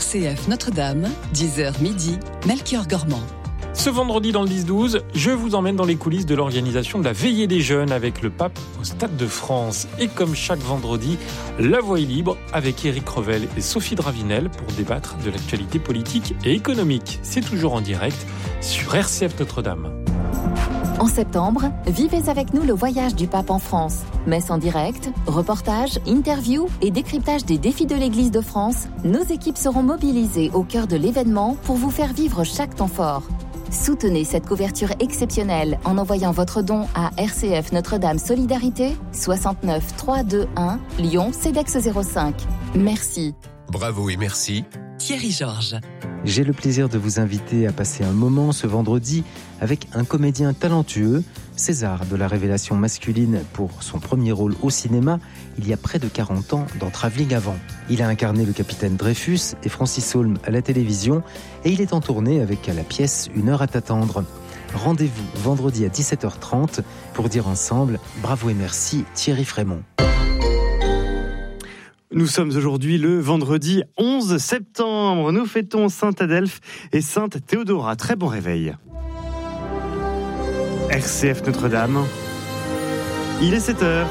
RCF Notre-Dame, 10h midi, Melchior Gormand. Ce vendredi dans le 10-12, je vous emmène dans les coulisses de l'organisation de la Veillée des Jeunes avec le pape au Stade de France. Et comme chaque vendredi, la voix est libre avec Éric Revel et Sophie Dravinel pour débattre de l'actualité politique et économique. C'est toujours en direct sur RCF Notre-Dame. En septembre, vivez avec nous le voyage du pape en France. Messe en direct, reportages, interviews et décryptage des défis de l'Église de France, nos équipes seront mobilisées au cœur de l'événement pour vous faire vivre chaque temps fort. Soutenez cette couverture exceptionnelle en envoyant votre don à RCF Notre-Dame Solidarité 69 321 Lyon CEDEX 05. Merci. Bravo et merci. Thierry Georges. J'ai le plaisir de vous inviter à passer un moment ce vendredi avec un comédien talentueux, César de la révélation masculine pour son premier rôle au cinéma il y a près de 40 ans dans Travelling Avant. Il a incarné le capitaine Dreyfus et Francis Holm à la télévision et il est en tournée avec à la pièce Une heure à t'attendre. Rendez-vous vendredi à 17h30 pour dire ensemble bravo et merci Thierry Frémont. Nous sommes aujourd'hui le vendredi 11 septembre. Nous fêtons Sainte Adelphe et Sainte Théodora. Très bon réveil. RCF Notre-Dame. Il est 7h.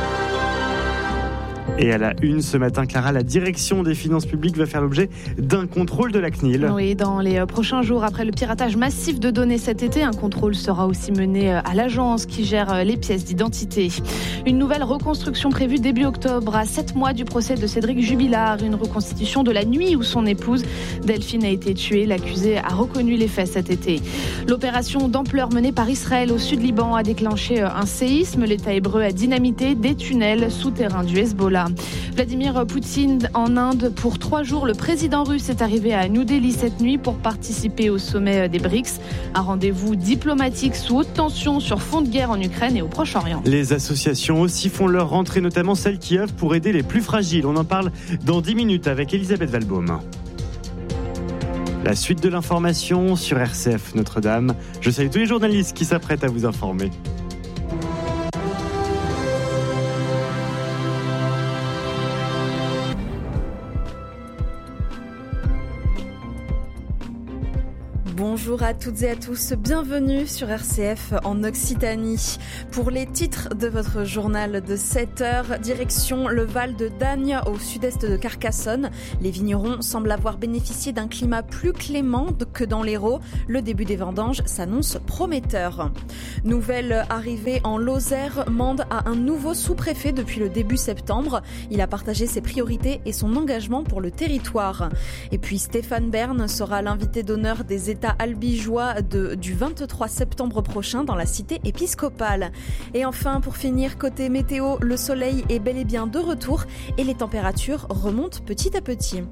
Et à la une ce matin, Clara, la direction des finances publiques va faire l'objet d'un contrôle de la CNIL. Oui, dans les prochains jours, après le piratage massif de données cet été, un contrôle sera aussi mené à l'agence qui gère les pièces d'identité. Une nouvelle reconstruction prévue début octobre, à 7 mois du procès de Cédric Jubilard. Une reconstitution de la nuit où son épouse Delphine a été tuée. L'accusé a reconnu les faits cet été. L'opération d'ampleur menée par Israël au sud-Liban a déclenché un séisme. L'État hébreu a dynamité des tunnels souterrains du Hezbollah. Vladimir Poutine en Inde pour 3 jours. Le président russe est arrivé à New Delhi cette nuit pour participer au sommet des BRICS. Un rendez-vous diplomatique sous haute tension sur fond de guerre en Ukraine et au Proche-Orient. Les associations aussi font leur rentrée, notamment celles qui œuvrent pour aider les plus fragiles. On en parle dans 10 minutes avec Elisabeth Valbaum. La suite de l'information sur RCF Notre-Dame. Je salue tous les journalistes qui s'apprêtent à vous informer. Bonjour à toutes et à tous, bienvenue sur RCF en Occitanie. Pour les titres de votre journal de 7h, direction le Val de Dagne au sud-est de Carcassonne. Les vignerons semblent avoir bénéficié d'un climat plus clément que dans l'Hérault. Le début des vendanges s'annonce prometteur. Nouvelle arrivée en Lozère, Mende a un nouveau sous-préfet depuis le début septembre. Il a partagé ses priorités et son engagement pour le territoire. Et puis Stéphane Bern sera l'invité d'honneur des États albigeois du 23 septembre prochain dans la cité épiscopale. Et enfin, pour finir, côté météo, le soleil est bel et bien de retour et les températures remontent petit à petit.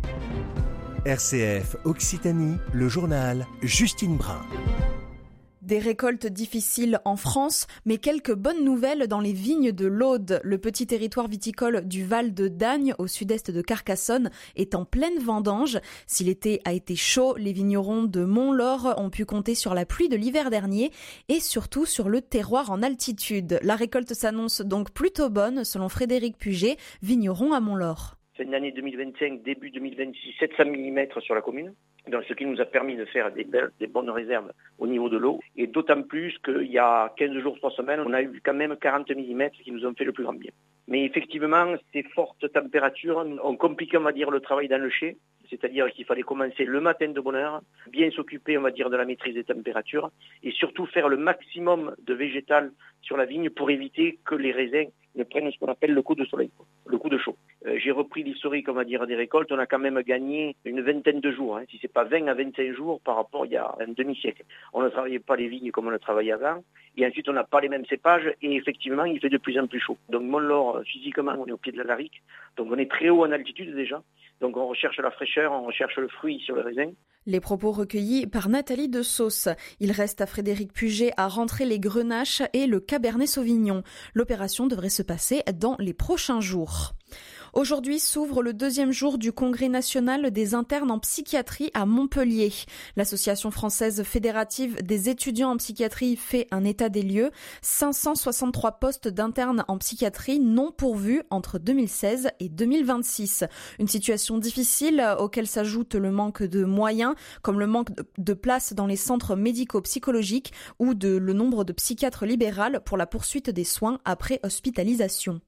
RCF Occitanie, le journal Justine Brun. Des récoltes difficiles en France, mais quelques bonnes nouvelles dans les vignes de l'Aude. Le petit territoire viticole du Val de Dagne, au sud-est de Carcassonne, est en pleine vendange. Si l'été a été chaud, les vignerons de Mont-Laure ont pu compter sur la pluie de l'hiver dernier et surtout sur le terroir en altitude. La récolte s'annonce donc plutôt bonne, selon Frédéric Puget, vigneron à Mont-Laure. Fin d'année 2025, début 2026, 700 mm sur la commune, donc ce qui nous a permis de faire des bonnes réserves au niveau de l'eau. Et d'autant plus qu'il y a 15 jours, 3 semaines, on a eu quand même 40 mm qui nous ont fait le plus grand bien. Mais effectivement, ces fortes températures ont compliqué, on va dire, le travail dans le chai. C'est-à-dire qu'il fallait commencer le matin de bonne heure, bien s'occuper, on va dire, de la maîtrise des températures et surtout faire le maximum de végétal sur la vigne pour éviter que les raisins ne prennent ce qu'on appelle le coup de soleil, le coup de chaud. J'ai repris l'historique, on va dire, des récoltes. On a quand même gagné une vingtaine de jours, si c'est pas 20 à 25 jours par rapport il y a un demi-siècle. On ne travaillait pas les vignes comme on le travaillait avant. Et ensuite, on n'a pas les mêmes cépages et effectivement, il fait de plus en plus chaud. Donc, Mont-Laure, physiquement, on est au pied de la Larique. Donc, on est très haut en altitude déjà. Donc, on recherche la fraîcheur, on recherche le fruit sur le raisin. Les propos recueillis par Nathalie de Sauce. Il reste à Frédéric Puget à rentrer les grenaches et le cabernet sauvignon. L'opération devrait se passer dans les prochains jours. Aujourd'hui s'ouvre le deuxième jour du Congrès national des internes en psychiatrie à Montpellier. L'Association française fédérative des étudiants en psychiatrie fait un état des lieux. 563 postes d'internes en psychiatrie non pourvus entre 2016 et 2026. Une situation difficile auquel s'ajoute le manque de moyens, comme le manque de places dans les centres médico-psychologiques ou le nombre de psychiatres libérales pour la poursuite des soins après hospitalisation.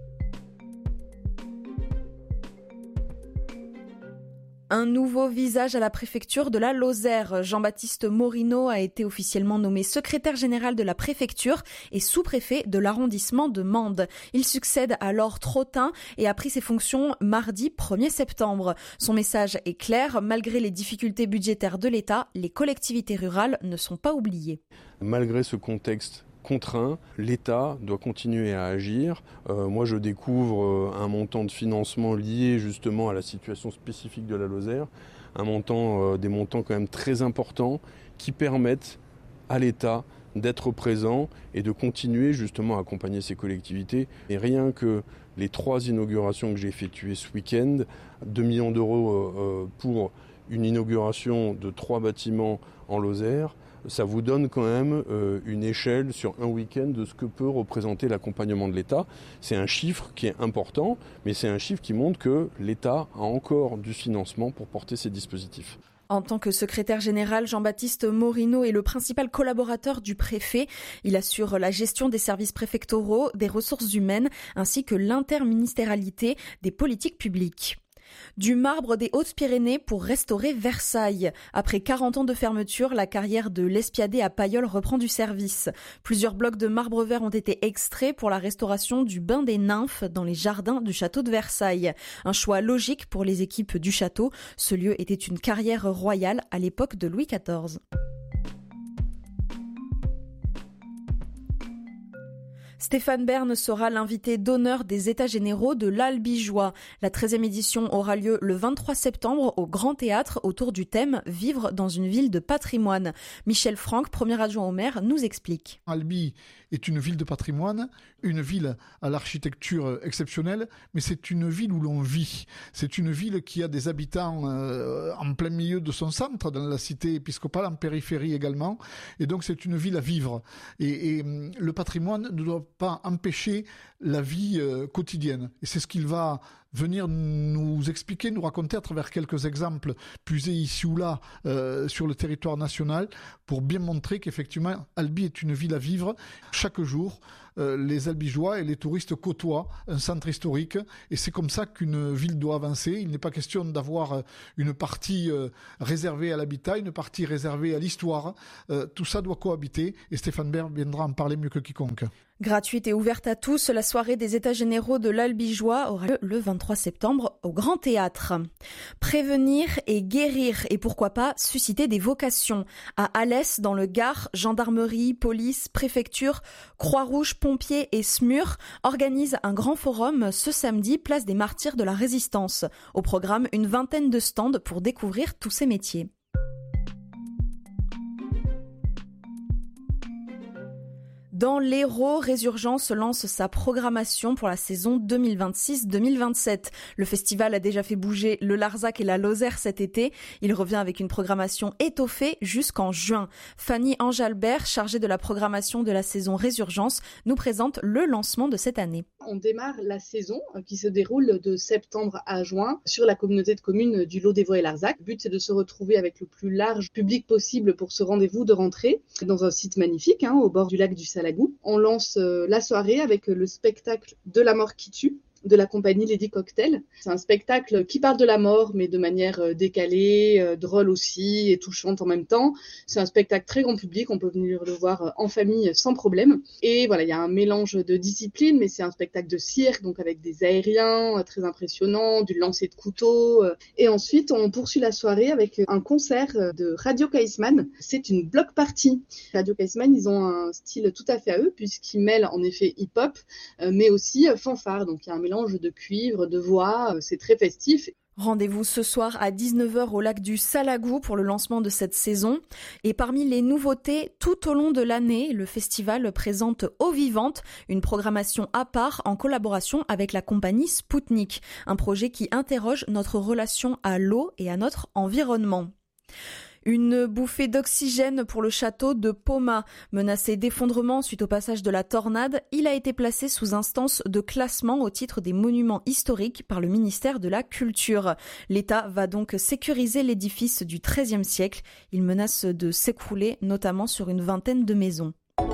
Un nouveau visage à la préfecture de la Lozère. Jean-Baptiste Morinot a été officiellement nommé secrétaire général de la préfecture et sous-préfet de l'arrondissement de Mende. Il succède à Laure Trottin et a pris ses fonctions mardi 1er septembre. Son message est clair, malgré les difficultés budgétaires de l'État, les collectivités rurales ne sont pas oubliées. Malgré ce contexte contraint, l'État doit continuer à agir. Moi, je découvre un montant de financement lié justement à la situation spécifique de la Lozère, des montants quand même très importants qui permettent à l'État d'être présent et de continuer justement à accompagner ces collectivités. Et rien que les 3 inaugurations que j'ai effectuées ce week-end, 2 millions d'euros pour une inauguration de 3 bâtiments en Lozère, ça vous donne quand même une échelle sur un week-end de ce que peut représenter l'accompagnement de l'État. C'est un chiffre qui est important, mais c'est un chiffre qui montre que l'État a encore du financement pour porter ces dispositifs. En tant que secrétaire général, Jean-Baptiste Morinot est le principal collaborateur du préfet. Il assure la gestion des services préfectoraux, des ressources humaines, ainsi que l'interministérialité des politiques publiques. Du marbre des Hautes-Pyrénées pour restaurer Versailles. Après 40 ans de fermeture, la carrière de l'Espiadé à Pailleul reprend du service. Plusieurs blocs de marbre vert ont été extraits pour la restauration du bain des nymphes dans les jardins du château de Versailles. Un choix logique pour les équipes du château. Ce lieu était une carrière royale à l'époque de Louis XIV. Stéphane Bern sera l'invité d'honneur des États généraux de l'Albigeois. La 13e édition aura lieu le 23 septembre au Grand Théâtre autour du thème « Vivre dans une ville de patrimoine ». Michel Franck, premier adjoint au maire, nous explique. Albi est une ville de patrimoine, une ville à l'architecture exceptionnelle, mais c'est une ville où l'on vit. C'est une ville qui a des habitants en plein milieu de son centre, dans la cité épiscopale, en périphérie également. Et donc c'est une ville à vivre. Et le patrimoine ne doit pas empêcher la vie quotidienne. Et c'est ce qu'il va venir nous expliquer, nous raconter à travers quelques exemples puisés ici ou là sur le territoire national pour bien montrer qu'effectivement Albi est une ville à vivre. Chaque jour, les Albigeois et les touristes côtoient un centre historique et c'est comme ça qu'une ville doit avancer. Il n'est pas question d'avoir une partie réservée à l'habitat, une partie réservée à l'histoire. Tout ça doit cohabiter et Stéphane Bern viendra en parler mieux que quiconque. Gratuite et ouverte à tous, la soirée des États généraux de l'Albigeois aura lieu le 23 septembre au Grand Théâtre. Prévenir et guérir et pourquoi pas susciter des vocations. À Alès, dans le Gard, gendarmerie, police, préfecture, Croix-Rouge, pompiers et SMUR organisent un grand forum ce samedi, place des Martyrs de la Résistance. Au programme, une vingtaine de stands pour découvrir tous ces métiers. Dans l'Hérault, Résurgence lance sa programmation pour la saison 2026-2027. Le festival a déjà fait bouger le Larzac et la Lozère cet été. Il revient avec une programmation étoffée jusqu'en juin. Fanny Ange-Albert, chargée de la programmation de la saison Résurgence, nous présente le lancement de cette année. On démarre la saison qui se déroule de septembre à juin sur la communauté de communes du Lot-des-Voix et Larzac. Le but, c'est de se retrouver avec le plus large public possible pour ce rendez-vous de rentrée dans un site magnifique au bord du lac du Salagou. On lance la soirée avec le spectacle De la mort qui tue de la compagnie Lady Cocktail. C'est un spectacle qui parle de la mort, mais de manière décalée, drôle aussi et touchante en même temps. C'est un spectacle très grand public, on peut venir le voir en famille sans problème. Et voilà, il y a un mélange de disciplines, mais c'est un spectacle de cirque, donc avec des aériens très impressionnants, du lancer de couteau. Et ensuite, on poursuit la soirée avec un concert de Radio Caïsman. C'est une block party. Radio Caïsman, ils ont un style tout à fait à eux, puisqu'ils mêlent en effet hip-hop, mais aussi fanfare. Donc il y a un mélange de cuivre, de voix, c'est très festif. Rendez-vous ce soir à 19h au lac du Salagou pour le lancement de cette saison. Et parmi les nouveautés, tout au long de l'année, le festival présente Eau Vivante, une programmation à part en collaboration avec la compagnie Spoutnik, un projet qui interroge notre relation à l'eau et à notre environnement. Une bouffée d'oxygène pour le château de Poma. Menacé d'effondrement suite au passage de la tornade, il a été placé sous instance de classement au titre des monuments historiques par le ministère de la Culture. L'État va donc sécuriser l'édifice du XIIIe siècle. Il menace de s'écrouler, notamment sur une vingtaine de maisons.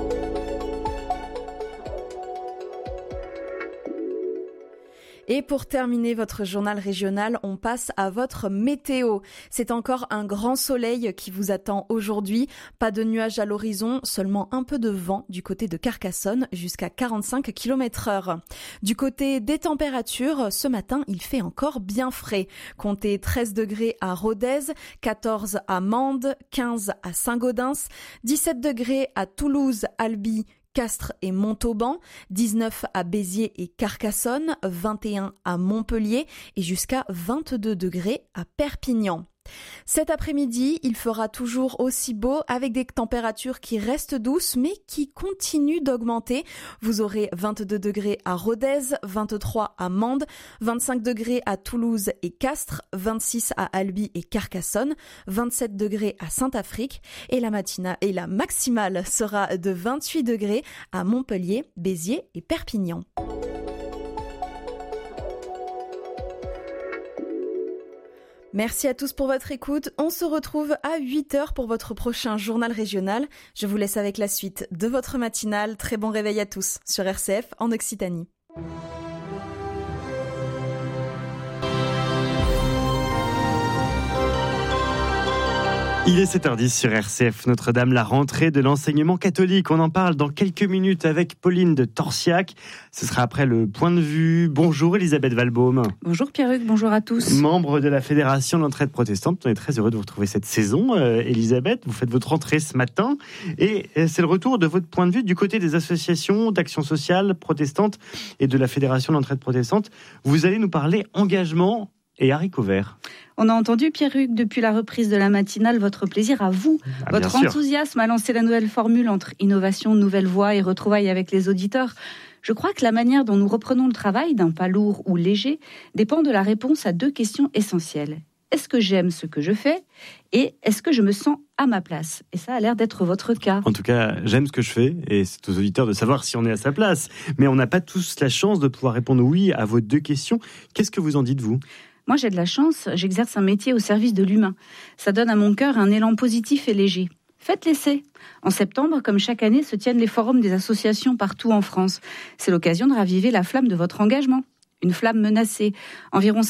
Et pour terminer votre journal régional, on passe à votre météo. C'est encore un grand soleil qui vous attend aujourd'hui. Pas de nuages à l'horizon, seulement un peu de vent du côté de Carcassonne jusqu'à 45 km/h. Du côté des températures, ce matin, il fait encore bien frais. Comptez 13 degrés à Rodez, 14 à Mende, 15 à Saint-Gaudens, 17 degrés à Toulouse, Albi, Castres et Montauban, 19 à Béziers et Carcassonne, 21 à Montpellier et jusqu'à 22 degrés à Perpignan. Cet après-midi, il fera toujours aussi beau avec des températures qui restent douces mais qui continuent d'augmenter. Vous aurez 22 degrés à Rodez, 23 à Mende, 25 degrés à Toulouse et Castres, 26 à Albi et Carcassonne, 27 degrés à Saint-Affrique et la maximale sera de 28 degrés à Montpellier, Béziers et Perpignan. Merci à tous pour votre écoute. On se retrouve à 8h pour votre prochain journal régional. Je vous laisse avec la suite de votre matinale. Très bon réveil à tous sur RCF en Occitanie. Il est 7h10 sur RCF Notre-Dame, la rentrée de l'enseignement catholique. On en parle dans quelques minutes avec Pauline de Torsiac. Ce sera après le point de vue. Bonjour Elisabeth Valbaum. Bonjour Pierruc, bonjour à tous. Membre de la Fédération de l'entraide protestante. On est très heureux de vous retrouver cette saison. Elisabeth, vous faites votre rentrée ce matin. Et c'est le retour de votre point de vue du côté des associations d'action sociale protestantes et de la Fédération de l'entraide protestante. Vous allez nous parler engagement et haricots verts. On a entendu, Pierruc, depuis la reprise de la matinale, votre plaisir à vous, votre enthousiasme à lancer la nouvelle formule entre innovation, nouvelle voie et retrouvailles avec les auditeurs. Je crois que la manière dont nous reprenons le travail, d'un pas lourd ou léger, dépend de la réponse à 2 questions essentielles. Est-ce que j'aime ce que je fais ? Et est-ce que je me sens à ma place ? Et ça a l'air d'être votre cas. En tout cas, j'aime ce que je fais et c'est aux auditeurs de savoir si on est à sa place. Mais on n'a pas tous la chance de pouvoir répondre oui à vos 2 questions. Qu'est-ce que vous en dites, vous ? Moi, j'ai de la chance, j'exerce un métier au service de l'humain. Ça donne à mon cœur un élan positif et léger. Faites l'essai. En septembre, comme chaque année, se tiennent les forums des associations partout en France. C'est l'occasion de raviver la flamme de votre engagement. Une flamme menacée. Environ